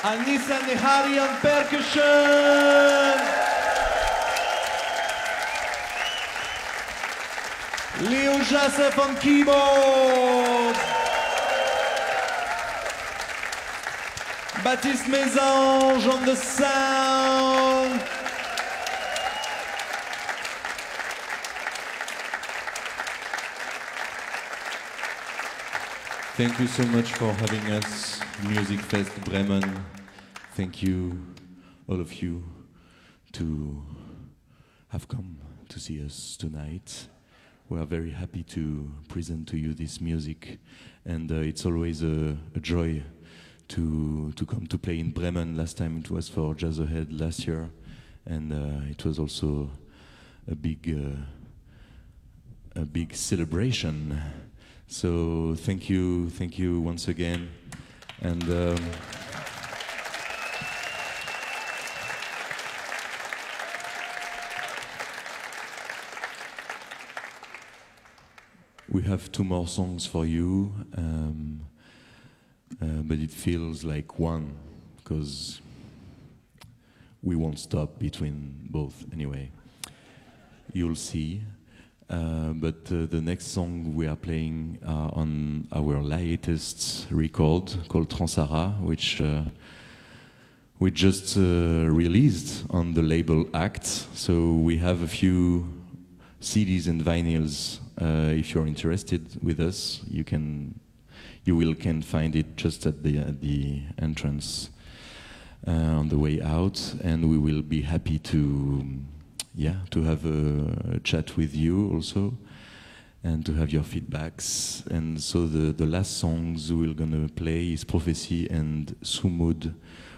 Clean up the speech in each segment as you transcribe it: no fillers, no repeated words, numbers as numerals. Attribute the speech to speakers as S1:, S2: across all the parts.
S1: Anissa Nehari on percussion. Leo Joseph on keyboard. Baptiste Mésange on the sound. Thank you so much for having us, Music Fest Bremen. Thank you, all of you, to have come to see us tonight. We are very happy to present to you this music, and it's always a joy to come to play in Bremen. Last time it was for Jazz Ahead last year, and it was also a big celebration. So thank you once again, and we have 2 more songs for you, but it feels like one, because we won't stop between both anyway. You'll see. But the next song we are playing on our latest record called Transara, which we just released on the label Act. So we have a few CDs and vinyls. If you're interested with us, you can find it just at the entrance on the way out, and we will be happy to have a chat with you also, and to have your feedbacks. And so the last songs we're gonna play is Prophecy and Sumud,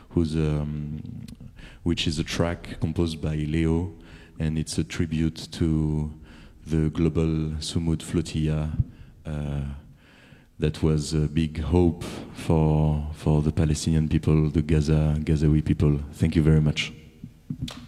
S1: which is a track composed by Leo, and it's a tribute to the global Sumud flotilla that was a big hope for the Palestinian people, the Gazawi people. Thank you very much.